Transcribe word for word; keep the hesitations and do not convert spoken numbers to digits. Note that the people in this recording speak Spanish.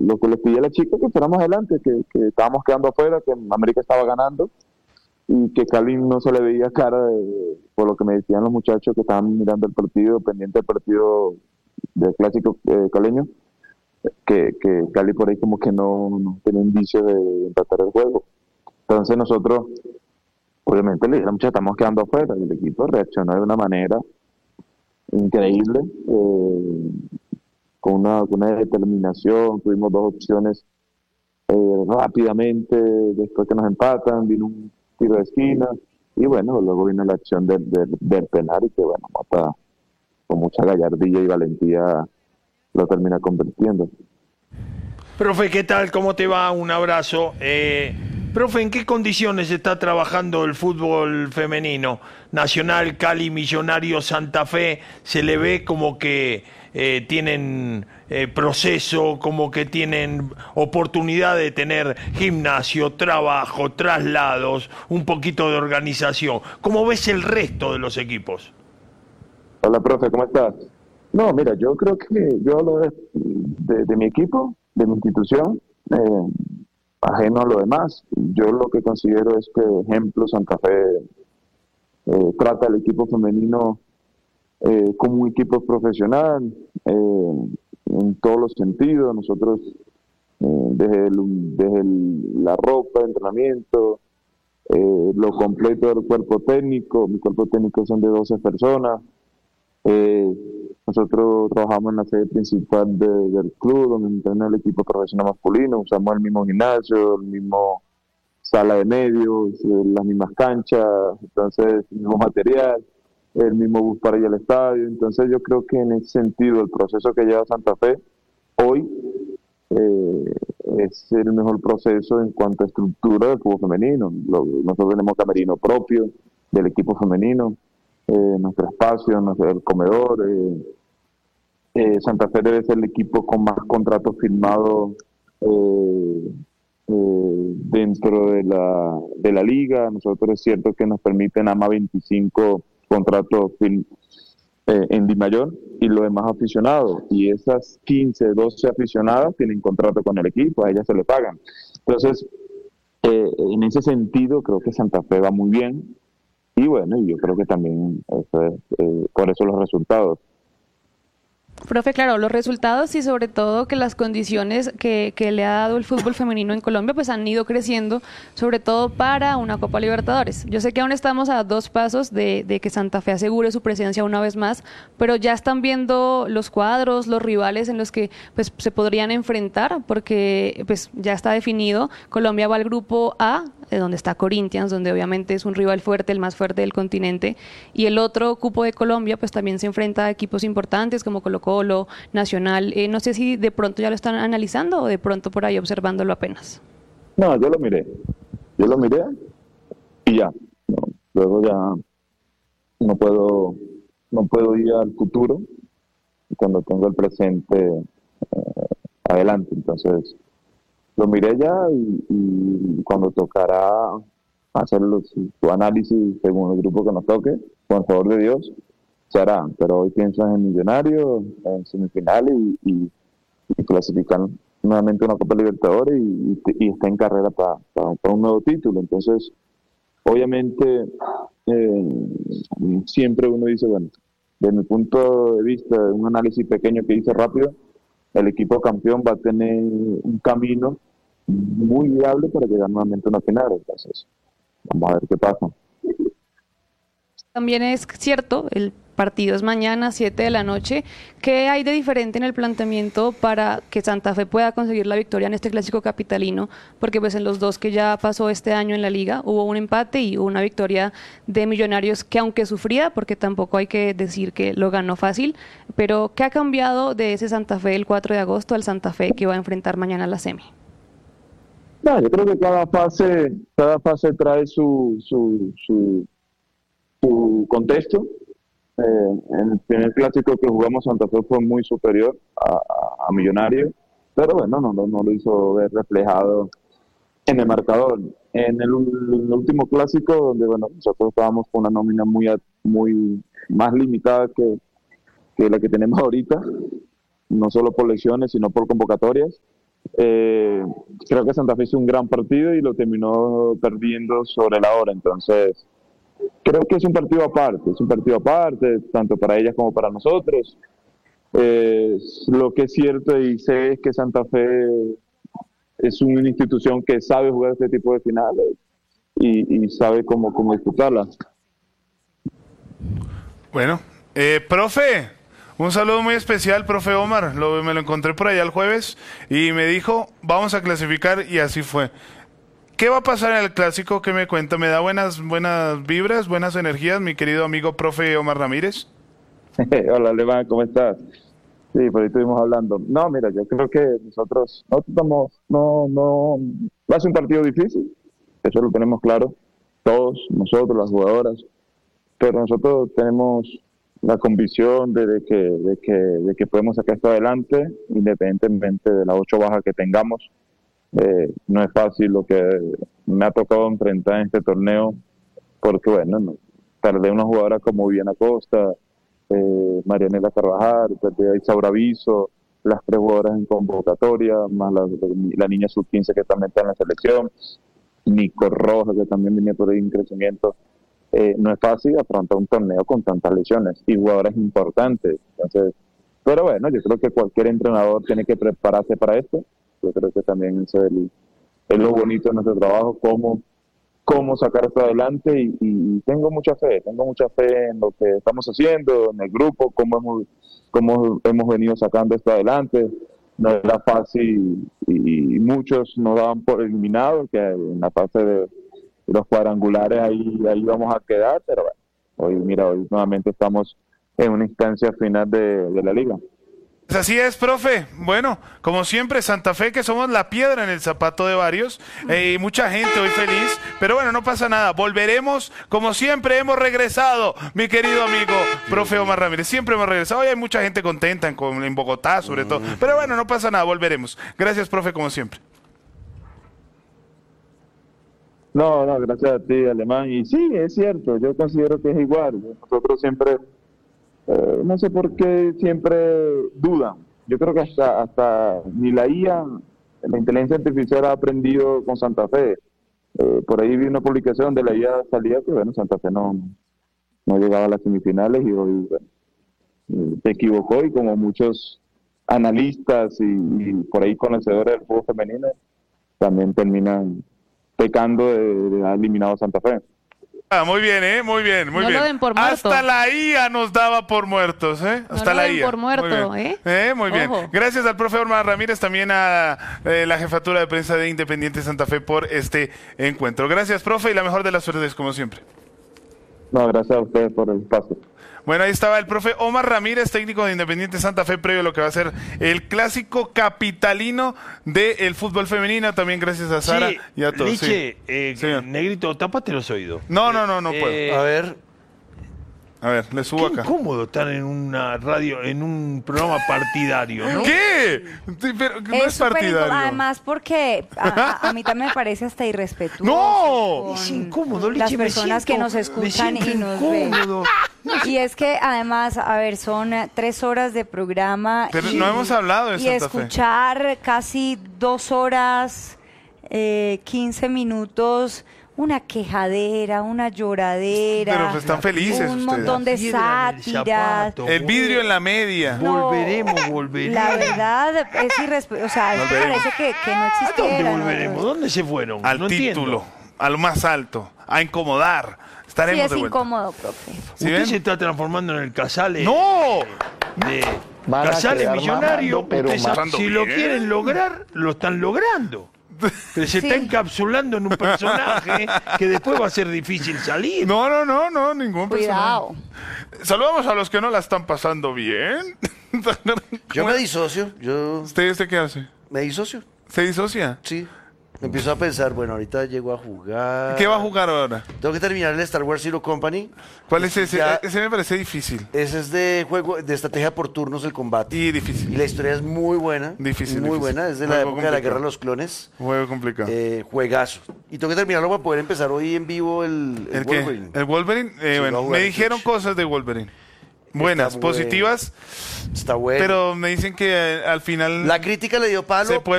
lo que les pedí a la chica que fuéramos adelante, que, que estábamos quedando afuera, que América estaba ganando y que Cali no se le veía cara de, por lo que me decían los muchachos que estaban mirando el partido, pendiente del partido del clásico eh, caleño, que, que Cali por ahí como que no, no tenía indicios de empatar el juego. Entonces nosotros, obviamente le dijeron, muchachos, estamos quedando afuera, y el equipo reaccionó de una manera increíble, eh, con una, con una determinación. Tuvimos dos opciones eh, rápidamente, después que nos empatan, vino un tiro de esquina, y bueno, luego vino la acción del, del, del penal, y que bueno, Mota, con mucha gallardía y valentía, lo termina convirtiendo. Profe, ¿qué tal? ¿Cómo te va? Un abrazo. Eh, profe, ¿en qué condiciones está trabajando el fútbol femenino? Nacional, Cali, Millonarios, Santa Fe, se le ve como que eh, tienen eh, proceso, como que tienen oportunidad de tener gimnasio, trabajo, traslados, un poquito de organización. ¿Cómo ves el resto de los equipos? Hola, profe, ¿cómo estás? No, mira, yo creo que yo hablo de, de, de mi equipo, de mi institución, eh, ajeno a lo demás. Yo lo que considero es que, ejemplo, Santa Fe eh, trata al equipo femenino eh, como un equipo profesional, eh, en todos los sentidos. Nosotros, eh, desde, el, desde el, la ropa, entrenamiento, eh, lo completo del cuerpo técnico. Mi cuerpo técnico son de doce personas. Eh, nosotros trabajamos en la sede principal de, del club, donde entrena el equipo profesional masculino. Usamos el mismo gimnasio, el mismo sala de medios, eh, las mismas canchas, entonces el mismo material, el mismo bus para ir al estadio. Entonces yo creo que en ese sentido el proceso que lleva Santa Fe hoy eh, es el mejor proceso en cuanto a estructura del fútbol femenino. Lo, nosotros tenemos camerino propio del equipo femenino, eh, nuestro espacio, nuestro, el comedor. Eh, eh, Santa Fe debe ser el equipo con más contratos firmados eh, eh, dentro de la, de la liga. Nosotros es cierto que nos permiten nada más veinticinco contratos firm, eh, en Di Mayor y los demás aficionados. Y esas quince, doce aficionadas tienen contrato con el equipo, a ellas se le pagan. Entonces, eh, en ese sentido, creo que Santa Fe va muy bien. Y bueno, yo creo que también eso es, eh, por eso los resultados. Profe, claro, los resultados y sobre todo que las condiciones que, que le ha dado el fútbol femenino en Colombia pues han ido creciendo, sobre todo para una Copa Libertadores. Yo sé que aún estamos a dos pasos de, de que Santa Fe asegure su presencia una vez más, pero ya están viendo los cuadros, los rivales en los que pues se podrían enfrentar, porque pues ya está definido. Colombia va al grupo A, donde está Corinthians, donde obviamente es un rival fuerte, el más fuerte del continente, y el otro cupo de Colombia pues también se enfrenta a equipos importantes como Colo Colo, Nacional. Eh, no sé si de pronto ya lo están analizando o de pronto por ahí observándolo apenas. No, yo lo miré, yo lo miré y ya, no, luego ya no puedo, no puedo ir al futuro cuando tengo el presente eh, adelante. Entonces lo miré ya y, y cuando tocará hacer los, su análisis según el grupo que nos toque, con favor de Dios, se hará. Pero hoy pienso en Millonarios, en semifinales y, y, y clasificar nuevamente una Copa Libertadores y, y, y está en carrera para pa, pa un nuevo título. Entonces, obviamente, eh, siempre uno dice, bueno, desde mi punto de vista, un análisis pequeño que hice rápido, el equipo campeón va a tener un camino muy viable para llegar nuevamente a una final. Entonces, vamos a ver qué pasa. También es cierto, el partido es mañana, siete de la noche. ¿Qué hay de diferente en el planteamiento para que Santa Fe pueda conseguir la victoria en este clásico capitalino? Porque pues en los dos que ya pasó este año en la liga hubo un empate y hubo una victoria de Millonarios que, aunque sufrida, porque tampoco hay que decir que lo ganó fácil, pero ¿qué ha cambiado de ese Santa Fe el cuatro de agosto al Santa Fe que va a enfrentar mañana la semi? No, yo creo que cada fase, cada fase trae su, su, su, su contexto. Eh, en el primer clásico que jugamos, Santa Fe fue muy superior a, a, a Millonarios, pero bueno, no, no, no lo hizo ver reflejado en el marcador. En el, el último clásico, donde bueno, nosotros estábamos con una nómina muy, muy más limitada que, que la que tenemos ahorita, no solo por lesiones, sino por convocatorias. Eh, creo que Santa Fe hizo un gran partido y lo terminó perdiendo sobre la hora, entonces creo que es un partido aparte, es un partido aparte, tanto para ellas como para nosotros. Eh, lo que es cierto y sé es que Santa Fe es una institución que sabe jugar este tipo de finales y, y sabe cómo, cómo disputarlas. Bueno, eh, profe, un saludo muy especial, profe Omar. Lo, me lo encontré por allá el jueves y me dijo, vamos a clasificar, y así fue. ¿Qué va a pasar en el clásico? ¿Qué me cuenta? ¿Me da buenas, buenas vibras, buenas energías, mi querido amigo profe Omar Ramírez? Hola, Alemán, ¿cómo estás? Sí, por ahí estuvimos hablando. No, mira, yo creo que nosotros, nosotros estamos, no, no, va a ser un partido difícil, eso lo tenemos claro, todos, nosotros, las jugadoras, pero nosotros tenemos la convicción de, de, que, de, que, de que podemos sacar esto adelante, independientemente de las ocho bajas que tengamos. Eh, no es fácil lo que me ha tocado enfrentar en este torneo, porque bueno, no, perdí una jugadora como Viviana Costa, eh, Marianela Carvajal, perdí a Isaura Viso, las tres jugadoras en convocatoria, más la, la niña sub quince que también está en la selección, Nico Roja que también venía por ahí en crecimiento. Eh, no es fácil afrontar un torneo con tantas lesiones y jugadoras importantes. Entonces, pero bueno, yo creo que cualquier entrenador tiene que prepararse para esto. Yo creo que también es, el, es lo bonito de nuestro trabajo, cómo, cómo sacar esto adelante y, y tengo mucha fe, tengo mucha fe en lo que estamos haciendo, en el grupo, cómo hemos, cómo hemos venido sacando esto adelante. No era fácil y, y muchos nos daban por eliminados, que en la fase de los cuadrangulares ahí, ahí vamos a quedar, pero bueno, hoy mira, hoy nuevamente estamos en una instancia final de, de la liga. Así es, profe. Bueno, como siempre, Santa Fe, que somos la piedra en el zapato de varios, eh, y mucha gente hoy feliz, pero bueno, no pasa nada, volveremos, como siempre hemos regresado, mi querido amigo, profe Omar Ramírez, siempre hemos regresado. Hoy hay mucha gente contenta en, en Bogotá, sobre todo, pero bueno, no pasa nada, volveremos. Gracias, profe, como siempre. No, no, gracias a ti, Alemán. Y sí, es cierto, yo considero que es igual. Nosotros siempre, eh, no sé por qué siempre dudan. Yo creo que hasta, hasta ni la I A, la inteligencia artificial ha aprendido con Santa Fe. Eh, por ahí vi una publicación de la I A salía que, bueno, Santa Fe no, no llegaba a las semifinales y hoy, bueno, se equivocó y como muchos analistas y, y por ahí conocedores del fútbol femenino también terminan pecando de, de haber eliminado a Santa Fe. Ah, muy bien, ¿eh? Muy bien, muy no bien. Lo den por muerto. Hasta la I A nos daba por muertos, ¿eh? Hasta no la lo den I A. por muerto, muy bien. ¿eh? ¿eh? Muy bien. Ojo. Gracias al profe Omar Ramírez, también a eh, la jefatura de prensa de Independiente Santa Fe por este encuentro. Gracias, profe, y la mejor de las suertes, como siempre. No, gracias a ustedes por el espacio. Bueno, ahí estaba el profe Omar Ramírez, técnico de Independiente Santa Fe, previo a lo que va a ser el clásico capitalino del fútbol femenino. También gracias a Sara Sí, y a todos. Liche, Sí. eh, Sí. Negrito, tápate los oídos. No, no, no, no Eh, puedo. A ver, A ver, le subo Qué acá. incómodo estar en una radio, en un programa partidario, ¿no? ¿Qué? Sí, pero no Es es súper partidario. incómodo, además porque a, a- a mí también me parece hasta irrespetuoso. ¡No! con Es incómodo, las Liche, me personas que siento- nos me escuchan siento y nos ven. incómodo. Y es que además, a ver, son eh, tres horas de programa. Pero y, no hemos hablado de y Santa Fe. escuchar casi dos horas, eh, quince minutos, una quejadera, una lloradera. Pero pues están felices un ustedes. montón de La piedra en el sátiras. zapato, El vidrio en la media. No, Volveremos, volveremos. La verdad es irrespetuoso. O sea, es que Volveremos. parece que, que no ¿A existiera. dónde ¿no? volveremos? ¿Dónde se fueron? Al No título, entiendo. a lo más alto, a incomodar. Estaremos Sí, es de vuelta. incómodo, profe. ¿Sí Usted ven? se está transformando en el Casale. ¡No! De Van a Casale quedar millonario. mamando, pero Usted sabe, mamando si lo bien. quieren lograr, lo están logrando. Pero se está Sí. encapsulando en un personaje que después va a ser difícil salir. No, no, no, no, ningún Cuidado. personaje. Saludamos a los que no la están pasando bien. yo me disocio, yo ¿Usted, usted qué hace? me disocio, ¿Se disocia? sí. Empiezo a pensar, bueno, ahorita llego a jugar. ¿Qué va a jugar ahora? Tengo que terminar el Star Wars Zero Company. ¿Cuál es ese? Ya- Ese me parece difícil. Ese es de juego, de estrategia por turnos el combate. Y Y difícil. la historia es muy buena. Difícil, Muy difícil. buena, es de la Juego época de la complicado. Guerra de los Clones. Juego complicado. Eh, juegazo. Y tengo que terminarlo para poder empezar hoy en vivo el, el ¿El qué? Wolverine. ¿El Wolverine? Eh, Sí, bueno, lo voy a jugar me en dijeron Twitch. cosas de Wolverine. Buenas, Está bueno. positivas, Está bueno. pero me dicen que eh, al final La crítica le dio palo. se puede